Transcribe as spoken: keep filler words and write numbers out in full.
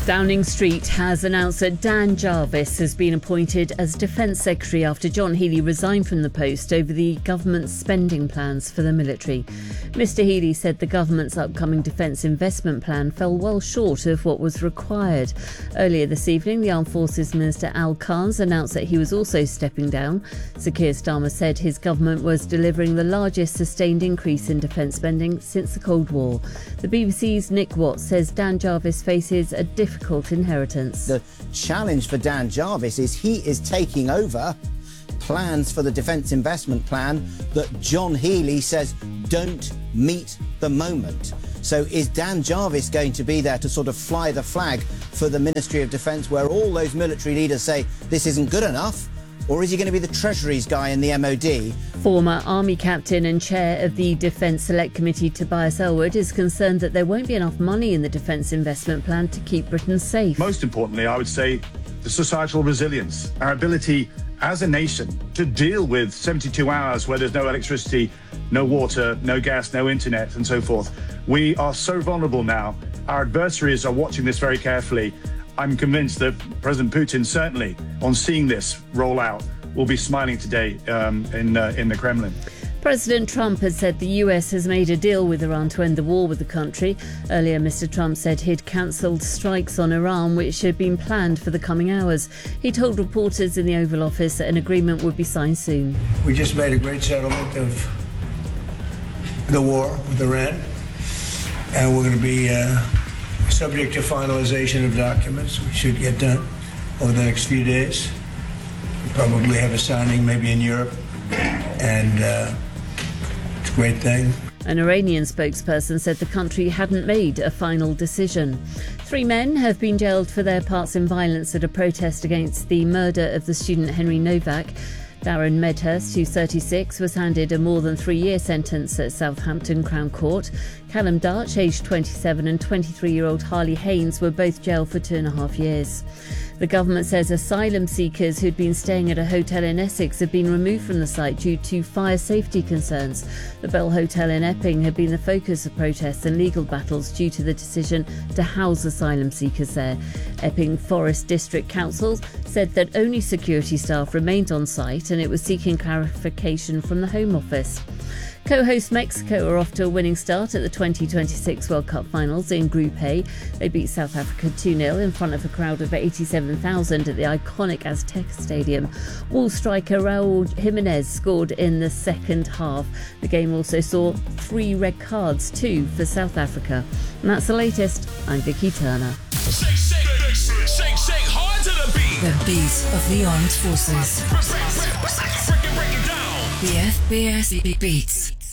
Downing Street has announced that Dan Jarvis has been appointed as Defence Secretary after John Healey resigned from the post over the government's spending plans for the military. Mr Healey said the government's upcoming defence investment plan fell well short of what was required. Earlier this evening, the Armed Forces Minister Al Khan's announced that he was also stepping down. Sir Keir Starmer said his government was delivering the largest sustained increase in defence spending since the Cold War. The B B C's Nick Watts says Dan Jarvis faces a difficult difficult inheritance. The challenge for Dan Jarvis is he is taking over plans for the Defence Investment Plan that John Healey says don't meet the moment. So is Dan Jarvis going to be there to sort of fly the flag for the Ministry of Defence where all those military leaders say this isn't good enough? Or is he going to be the Treasury's guy in the M O D? Former Army Captain and Chair of the Defence Select Committee Tobias Ellwood is concerned that there won't be enough money in the Defence Investment Plan to keep Britain safe. Most importantly, I would say the societal resilience, our ability as a nation to deal with seventy-two hours where there's no electricity, no water, no gas, no internet and so forth. We are so vulnerable now. Our adversaries are watching this very carefully. I'm convinced that President Putin, certainly, on seeing this roll out, will be smiling today um, in, uh, in the Kremlin. President Trump has said the U S has made a deal with Iran to end the war with the country. Earlier, Mr Trump said he'd cancelled strikes on Iran, which had been planned for the coming hours. He told reporters in the Oval Office that an agreement would be signed soon. We just made a great settlement of the war with Iran, and we're going to be uh, subject to finalization of documents. We should get done over the next few days. We'll probably have a signing maybe in Europe, and uh, it's a great thing. An Iranian spokesperson said the country hadn't made a final decision. Three men have been jailed for their parts in violence at a protest against the murder of the student Henry Novak. Darren Medhurst, who's thirty-six, was handed a more than three-year sentence at Southampton Crown Court. Callum Darch, aged twenty-seven, and twenty-three-year-old Harley Haynes were both jailed for two and a half years. The government says asylum seekers who'd been staying at a hotel in Essex have been removed from the site due to fire safety concerns. The Bell Hotel in Epping had been the focus of protests and legal battles due to the decision to house asylum seekers there. Epping Forest District Council said that only security staff remained on site and it was seeking clarification from the Home Office. Co-host Mexico are off to a winning start at the twenty twenty-six World Cup finals in Group A. They beat South Africa two nil in front of a crowd of eighty-seven thousand at the iconic Azteca Stadium. Wall striker Raul Jimenez scored in the second half. The game also saw three red cards, two for South Africa. And that's the latest. I'm Vicky Turner. Shake, shake, shake, shake, shake hard to the beat. The beat of the armed forces. Break it, break it down. The F B S Beats.